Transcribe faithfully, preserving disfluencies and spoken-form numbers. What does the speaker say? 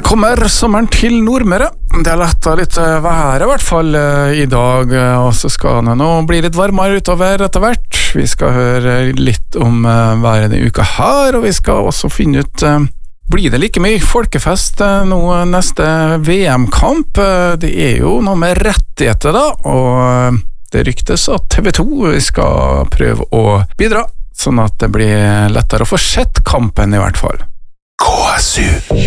Kommer sommeren til Nordmøre. Det er lett litt vær i hvert fall i dag, og så skal det nå bli litt varmere utover etter hvert. Vi skal høre litt om været denne uka her, og vi skal også finne ut blir det like mye folkefest nå neste V M-kamp. Det er jo noe med rettigheter da, og det ryktes at T V to skal prøve å bidra, sånn at det blir lettere å få sett kampen i hvert fall. K S U